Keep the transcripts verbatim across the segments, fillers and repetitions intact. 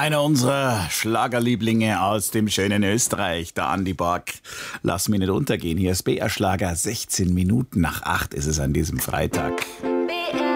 Einer unserer Schlagerlieblinge aus dem schönen Österreich, der Andi Borg. Lass mich nicht untergehen. Hier ist B R Schlager. sechzehn Minuten nach acht ist es an diesem Freitag. B R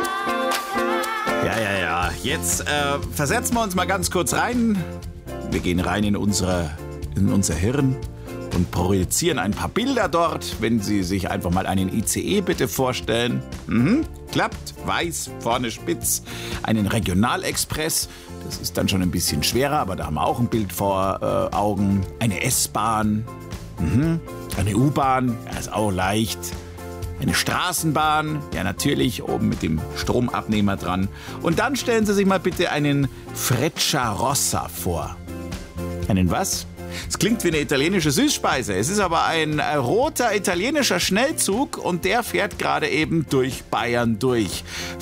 Schlager. Ja, ja, ja. Jetzt äh, versetzen wir uns mal ganz kurz rein. Wir gehen rein in, unsere, in unser Hirn und projizieren ein paar Bilder dort. Wenn Sie sich einfach mal einen I C E bitte vorstellen. Mhm. Klappt, weiß, vorne spitz. Einen Regionalexpress. Das ist dann schon ein bisschen schwerer, aber da haben wir auch ein Bild vor äh, Augen. Eine S-Bahn, mhm. Eine U-Bahn, ja, ist auch leicht. Eine Straßenbahn, ja natürlich, oben mit dem Stromabnehmer dran. Und dann stellen Sie sich mal bitte einen Frecciarossa vor. Einen was? Es klingt wie eine italienische Süßspeise. Es ist aber ein äh, roter italienischer Schnellzug und der fährt gerade eben durch Bayern durch.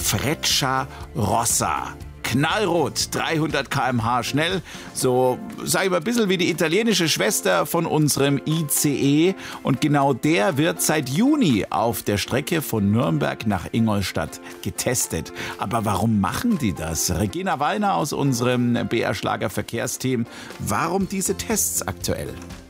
Frecciarossa. Knallrot, dreihundert Kilometer pro Stunde schnell. So, sag ich mal, ein bisschen wie die italienische Schwester von unserem I C E. Und genau der wird seit Juni auf der Strecke von Nürnberg nach Ingolstadt getestet. Aber warum machen die das? Regina Wallner aus unserem B R Schlager Verkehrsteam. Warum diese Tests aktuell?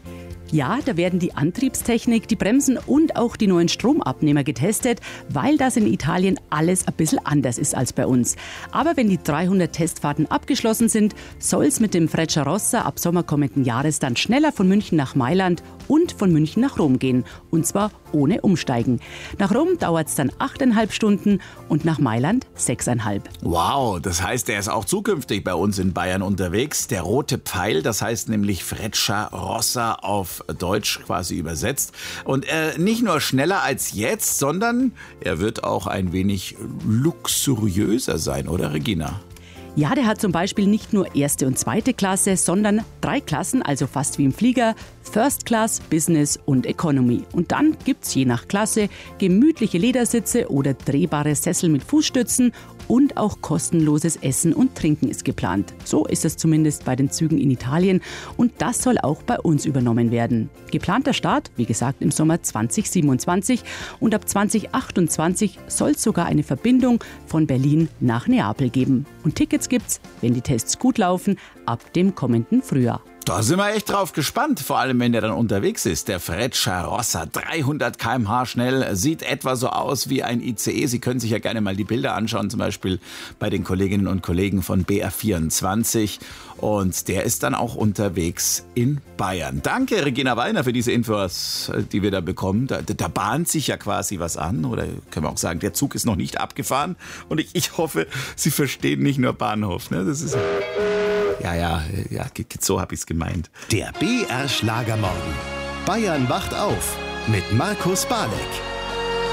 Ja, da werden die Antriebstechnik, die Bremsen und auch die neuen Stromabnehmer getestet, weil das in Italien alles ein bisschen anders ist als bei uns. Aber wenn die dreihundert Testfahrten abgeschlossen sind, soll es mit dem Frecciarossa ab Sommer kommenden Jahres dann schneller von München nach Mailand und von München nach Rom gehen. Und zwar ohne Umsteigen. Nach Rom dauert es dann achteinhalb Stunden und nach Mailand sechseinhalb. Wow, das heißt, er ist auch zukünftig bei uns in Bayern unterwegs. Der rote Pfeil, das heißt nämlich Frecciarossa auf Deutsch quasi übersetzt. Und äh, nicht nur schneller als jetzt, sondern er wird auch ein wenig luxuriöser sein, oder Regina? Ja, der hat zum Beispiel nicht nur erste und zweite Klasse, sondern drei Klassen, also fast wie im Flieger, First Class, Business und Economy. Und dann gibt's je nach Klasse gemütliche Ledersitze oder drehbare Sessel mit Fußstützen und auch kostenloses Essen und Trinken ist geplant. So ist es zumindest bei den Zügen in Italien und das soll auch bei uns übernommen werden. Geplanter Start, wie gesagt, im Sommer zwanzig siebenundzwanzig und ab zwanzig achtundzwanzig soll es sogar eine Verbindung von Berlin nach Neapel geben. Und Tickets gibt's, wenn die Tests gut laufen, ab dem kommenden Frühjahr. Da sind wir echt drauf gespannt, vor allem wenn der dann unterwegs ist. Der Frecciarossa, dreihundert Kilometer pro Stunde schnell, sieht etwa so aus wie ein I C E. Sie können sich ja gerne mal die Bilder anschauen, zum Beispiel bei den Kolleginnen und Kollegen von B R vierundzwanzig. Und der ist dann auch unterwegs in Bayern. Danke, Regina Wallner, für diese Infos, die wir da bekommen. Da, da bahnt sich ja quasi was an. Oder können wir auch sagen, der Zug ist noch nicht abgefahren. Und ich, ich hoffe, Sie verstehen nicht nur Bahnhof. Ne? Das ist... Ja, ja, ja, so habe ich es gemeint. Der B R Schlagermorgen. Bayern wacht auf mit Markus Barleck.